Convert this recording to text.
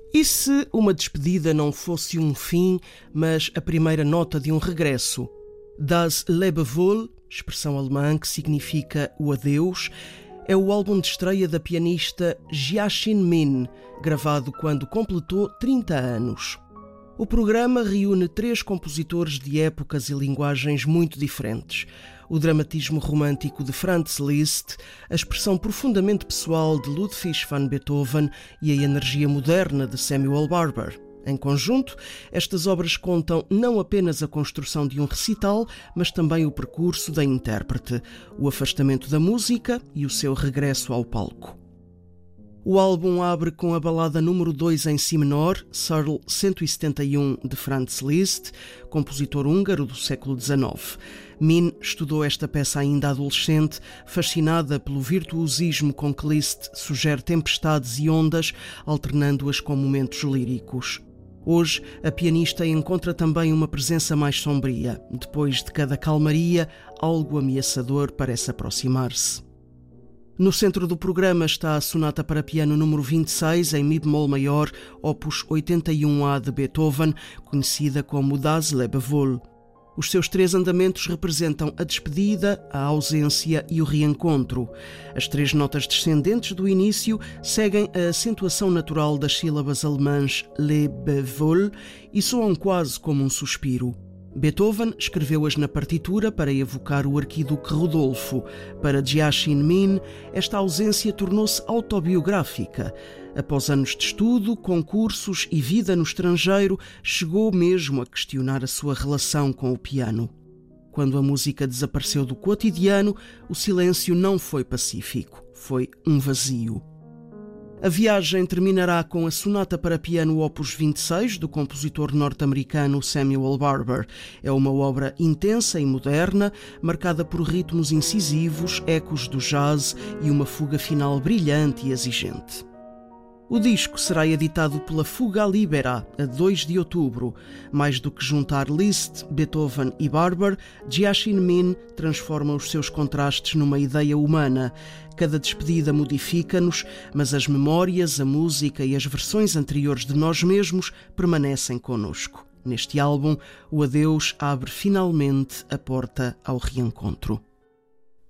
E se uma despedida não fosse um fim, mas a primeira nota de um regresso? Das Lebewohl, expressão alemã que significa o adeus, é o álbum de estreia da pianista Jiaxin Min, gravado quando completou 30 anos. O programa reúne 3 compositores de épocas e linguagens muito diferentes. O dramatismo romântico de Franz Liszt, a expressão profundamente pessoal de Ludwig van Beethoven e a energia moderna de Samuel Barber. Em conjunto, estas obras contam não apenas a construção de um recital, mas também o percurso da intérprete, o afastamento da música e o seu regresso ao palco. O álbum abre com a balada número 2 em si menor, Searle 171, de Franz Liszt, compositor húngaro do século XIX. Min estudou esta peça ainda adolescente, fascinada pelo virtuosismo com que Liszt sugere tempestades e ondas, alternando-as com momentos líricos. Hoje, a pianista encontra também uma presença mais sombria. Depois de cada calmaria, algo ameaçador parece aproximar-se. No centro do programa está a sonata para piano número 26, em mi bemol maior, opus 81A de Beethoven, conhecida como Das Lebewohl. Os seus 3 andamentos representam a despedida, a ausência e o reencontro. As 3 notas descendentes do início seguem a acentuação natural das sílabas alemãs Lebewohl e soam quase como um suspiro. Beethoven escreveu-as na partitura para evocar o arquiduque Rodolfo. Para Jiaxin Min, esta ausência tornou-se autobiográfica. Após anos de estudo, concursos e vida no estrangeiro, chegou mesmo a questionar a sua relação com o piano. Quando a música desapareceu do cotidiano, o silêncio não foi pacífico, foi um vazio. A viagem terminará com a sonata para piano opus 26, do compositor norte-americano Samuel Barber. É uma obra intensa e moderna, marcada por ritmos incisivos, ecos do jazz e uma fuga final brilhante e exigente. O disco será editado pela Fuga Libera, a 2 de outubro. Mais do que juntar Liszt, Beethoven e Barber, Jiaxin Min transforma os seus contrastes numa ideia humana. Cada despedida modifica-nos, mas as memórias, a música e as versões anteriores de nós mesmos permanecem connosco. Neste álbum, o adeus abre finalmente a porta ao reencontro.